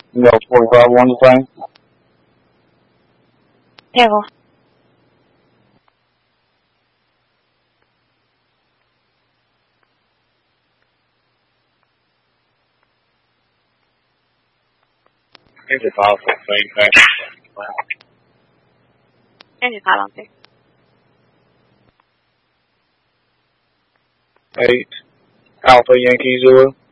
No, 45 on the thing. Yeah, go. Engine file for the thing. Engine file on 6. 8. Alpha Yankee Zulu.